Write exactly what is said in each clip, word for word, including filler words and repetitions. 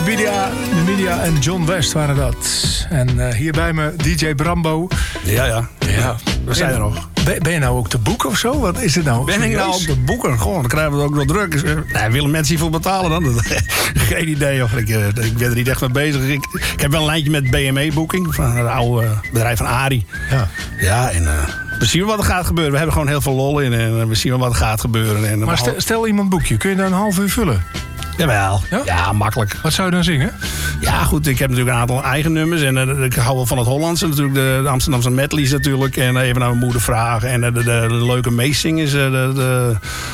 Numidia, Numidia en John West waren dat. En uh, hier bij me D J Brambo. Ja, ja. Ja. We zijn er nog. Ben, ben je nou ook te boeken of zo? Wat is het nou? Ben ik nou op de boeken? Gewoon, dan krijgen we het ook nog druk. Nee, willen mensen hiervoor betalen dan? Geen idee. Of ik, ik ben er niet echt mee bezig. Ik, ik heb wel een lijntje met B M E-boeking. Van het oude bedrijf van Arie. Ja. Ja, en... Uh, we zien wel wat er gaat gebeuren. We hebben gewoon heel veel lol in. En we zien wel wat er gaat gebeuren. En maar stel, stel iemand boekje. Kun je dan een half uur vullen? Jawel. Ja? Ja, makkelijk. Wat zou je dan zingen? Ja, goed. Ik heb natuurlijk een aantal eigen nummers. En uh, ik hou wel van het Hollandse. Natuurlijk de, de Amsterdamse medleys natuurlijk. En even naar mijn moeder vragen. En de, de, de, de leuke meezingers. De, de, de,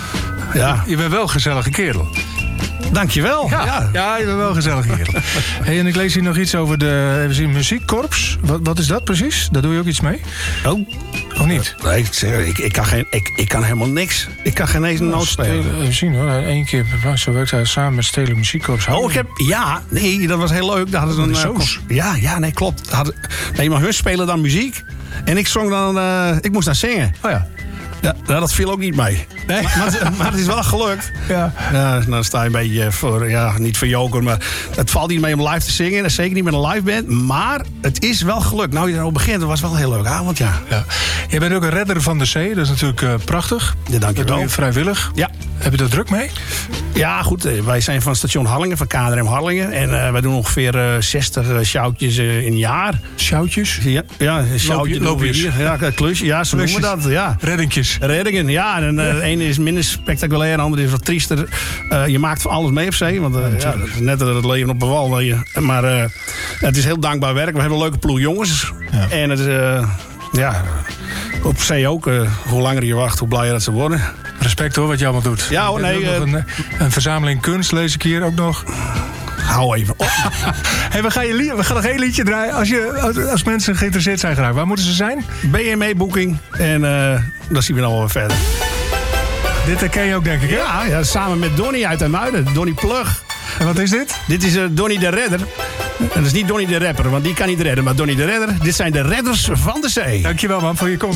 ja. Je bent wel een gezellige kerel. Dankjewel. Ja, ja. ja, je bent wel een gezellige kerel. Hey, en ik lees hier nog iets over de even zien, muziekkorps. Wat, wat is dat precies? Daar doe je ook iets mee? Oh. Of niet? Nee, ik, zeg, ik, ik, kan geen, ik, ik kan helemaal niks. Ik kan geen eens een noot spelen. Even zien hoor. Eén keer zo werkt hij samen met Stedelijk Muziekkorps. Oh, ik heb... Ja, nee, dat was heel leuk. Daar hadden ze een... Uh, ja, ja, nee, klopt. Hadden, nee, maar hun spelen dan muziek. En ik zong dan... Uh, ik moest dan zingen. Oh ja. Ja, nou, dat viel ook niet mee. Nee. Maar, maar het is wel gelukt. Ja. Ja, dan sta je een beetje voor, ja, niet voor joker, maar het valt niet mee om live te zingen. Zeker niet met een live band. Maar het is wel gelukt. Nou, je erover begint, dat was wel een heel leuk avond, ja. ja. Je bent ook een redder van de zee. Dat is natuurlijk uh, prachtig. Ja, dank je wel. Dat doe je vrijwillig. Ja. Heb je daar druk mee? Ja, goed. Wij zijn van station Harlingen, van K N R M Harlingen. En uh, wij doen ongeveer uh, zestig uh, sjouwtjes uh, in een jaar. Sjouwtjes? Ja, ja sjouwtjes. Loopjes. Ja, klusje. Ja, zo noemen we dat. Ja. Reddingjes. Reddingen, ja. En uh, de ene is minder spectaculair, de andere is wat triester. Uh, je maakt van alles mee op zee. Want uh, ja, dat is net het leven op de wal. Maar uh, het is heel dankbaar werk. We hebben een leuke ploeg jongens. Ja. En het is... Uh, ja, op zee ook. Uh, hoe langer je wacht, hoe blijer dat ze worden. Respect hoor, wat je allemaal doet. Ja hoor, nee. Uh, een, een verzameling kunst lees ik hier ook nog. Hou even op. Hey, we, gaan je, we gaan nog één liedje draaien. Als, je, als, als mensen geïnteresseerd zijn graag, waar moeten ze zijn? B M E-boeking. En uh, dan zien we dan wel weer verder. Dit herken je ook, denk ik, hè? Ja, ja, samen met Donnie uit IJmuiden. Donnie Plug. En wat is dit? Dit is uh, Donnie de Redder. En dat is niet Donnie de Rapper, want die kan niet redden. Maar Donnie de Redder, dit zijn de redders van de zee. Dankjewel man, voor je komst.